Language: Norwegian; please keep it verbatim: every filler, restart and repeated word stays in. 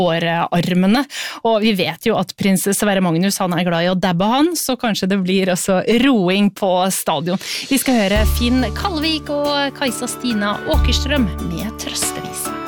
armene, og vi vet jo at prins Sverre Magnus han er glad i å dabbe han, så kanskje det blir også roing på stadion. Vi skal høre Finn Kalvik og Kajsa Stina Åkerstrøm med trøstevisa.